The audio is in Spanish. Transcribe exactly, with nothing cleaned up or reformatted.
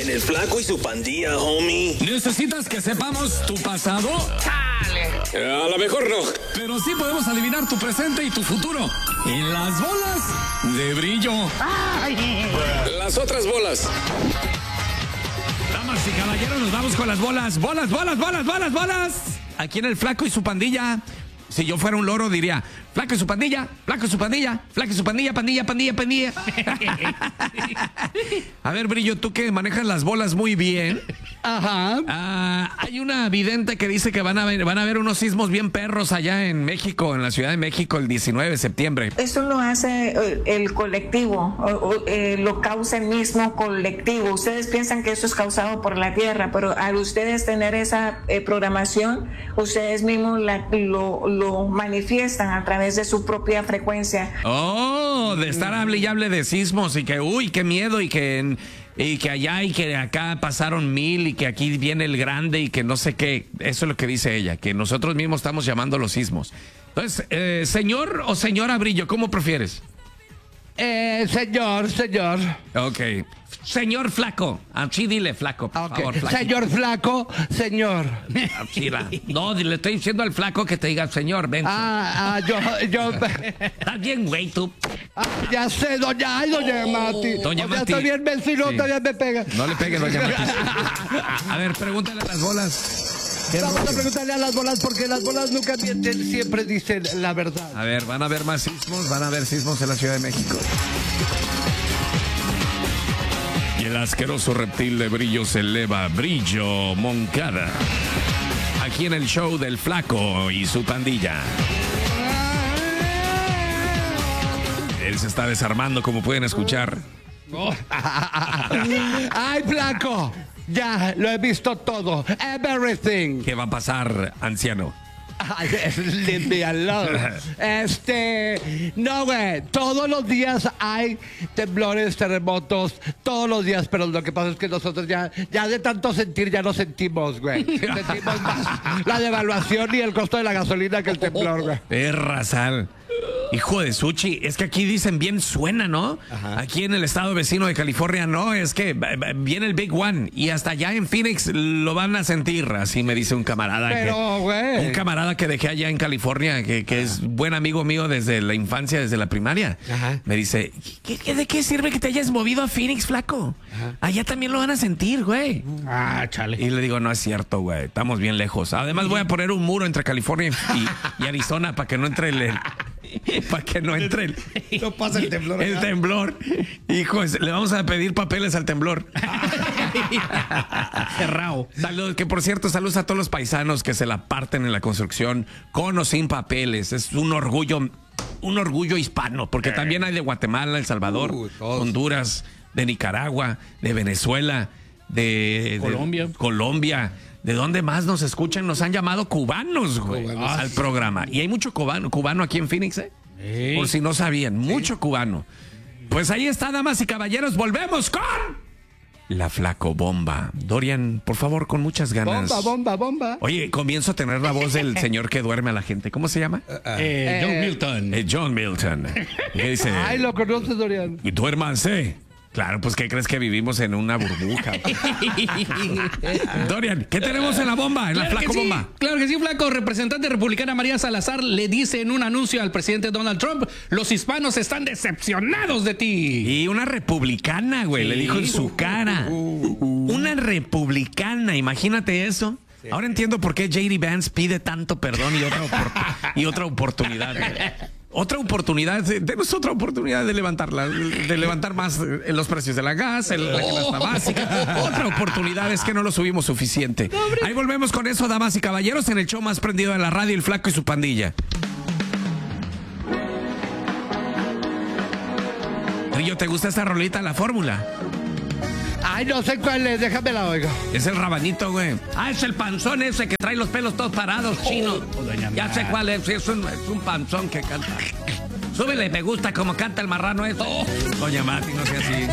En el Flaco y su Pandilla, homie. ¿Necesitas que sepamos tu pasado? Eh, a lo mejor no. Pero sí podemos adivinar tu presente y tu futuro. Y las bolas de brillo. Las otras bolas. Damas y caballeros, nos vamos con las bolas. Bolas, bolas, bolas, bolas, bolas. Aquí en el Flaco y su Pandilla. Si yo fuera un loro diría, Flaco y su pandilla, Flaco y su pandilla, Flaco y su pandilla, pandilla, pandilla, pandilla. A ver, Brillo, tú que manejas las bolas muy bien. Ajá. Ah, hay una vidente que dice que van a ver, van a haber unos sismos bien perros allá en México, en la Ciudad de México, el diecinueve de septiembre. Eso lo hace eh, el colectivo, o, o, eh, lo causa el mismo colectivo. Ustedes piensan que eso es causado por la Tierra, pero al ustedes tener esa eh, programación, ustedes mismos la, lo, lo manifiestan a través de su propia frecuencia. Oh, de estar hable y hable de sismos y que, uy, qué miedo y que... Y que allá y que acá pasaron mil y que aquí viene el grande y que no sé qué. Eso es lo que dice ella, que nosotros mismos estamos llamando los sismos. Entonces, eh, señor o señora Brillo, ¿cómo prefieres? Eh, señor, señor. Ok. Señor Flaco. Así dile, Flaco, por Okay. favor, Flaco. Señor Flaco, señor. Así la- No, le estoy diciendo al Flaco que te diga, señor, ven. Ah, ah, yo, yo. Estás bien, güey, tú. Ah, ya sé, doña, ay, doña Mati. Doña O sea, Mati. estoy bien vecino, Sí. todavía me pega. No le pegue, doña Mati. A ver, pregúntale a las bolas. ¿Qué Vamos a rollo? preguntarle a las bolas porque las bolas nunca mienten, siempre dicen la verdad. A ver, van a haber más sismos, van a haber sismos en la Ciudad de México. Y el asqueroso reptil de Brillo se eleva, Brillo Moncada. Aquí en el show del Flaco y su pandilla. Él se está desarmando, como pueden escuchar. Ay, Flaco, ya lo he visto todo. Everything. ¿Qué va a pasar, anciano? Ay, leave me alone. Este, no, güey, todos los días hay temblores, terremotos, todos los días, pero lo que pasa es que nosotros ya, ya de tanto sentir ya no sentimos, güey. Sentimos más la devaluación y el costo de la gasolina que el temblor, güey. Perra sal. Hijo de Suchi, es que aquí dicen bien suena, ¿no? Ajá. Aquí en el estado vecino de California, no, es que eh, viene el Big One y hasta allá en Phoenix lo van a sentir, así me dice un camarada. Pero, que, güey. un camarada que dejé allá en California, que, que es buen amigo mío desde la infancia, desde la primaria. Ajá. Me dice, ¿qué, qué, ¿de qué sirve que te hayas movido a Phoenix, Flaco? Ajá. Allá también lo van a sentir, güey. Ah, chale. Y le digo, no es cierto, güey, estamos bien lejos. Además voy a poner un muro entre California y, y Arizona para que no entre el... el para que no entre el, No pasa el temblor el acá. temblor. Hijos, le vamos a pedir papeles al temblor. Cerrado. Saludos, que por cierto, saludos a todos los paisanos que se la parten en la construcción con o sin papeles. Es un orgullo, un orgullo hispano, porque también hay de Guatemala, El Salvador, Uh, todos. Honduras, de Nicaragua, de Venezuela, de, de Colombia. Colombia. ¿De dónde más nos escuchan? Nos han llamado cubanos, güey, Cubanos. al programa. Y hay mucho cubano, cubano aquí en Phoenix, ¿eh? Ey. Por si no sabían, mucho cubano. Pues ahí está, damas y caballeros, volvemos con la Flaco Bomba. Dorian, por favor, con muchas ganas. Bomba, bomba, bomba. Oye, comienzo a tener la voz del señor que duerme a la gente. ¿Cómo se llama? Eh, John Eh, Milton. Eh, John Milton. ¿Qué dice? Ay, lo conoces, Dorian. Duérmanse. Claro, pues ¿qué crees que vivimos en una burbuja? Dorian, ¿qué tenemos en la bomba? En la Claro que Flaco sí, Bomba. claro que sí, Flaco. Representante republicana María Salazar le dice en un anuncio al presidente Donald Trump: los hispanos están decepcionados de ti. Y una republicana, güey, Sí. le dijo en su cara. Una republicana, imagínate eso. Ahora entiendo por qué J D Vance pide tanto perdón y otra, opor- y otra oportunidad. güey. Otra oportunidad, denos otra oportunidad de levantarla, de levantar más eh, los precios de la gas, el- la canasta básica. Otra oportunidad, es que no lo subimos suficiente. Ahí volvemos con eso, damas y caballeros, en el show más prendido de la radio, El Flaco y su pandilla. Rillo, ¿te gusta esta rolita, la fórmula? Ay, no sé cuál es, déjame la oigo. Es el rabanito, güey. Ah, es el panzón ese que trae los pelos todos parados, chino. doña Ya sé Mar. cuál es. Sí, es un, es un panzón que canta. Súbele, me gusta como canta el marrano esto. Doña Mati, no sea así.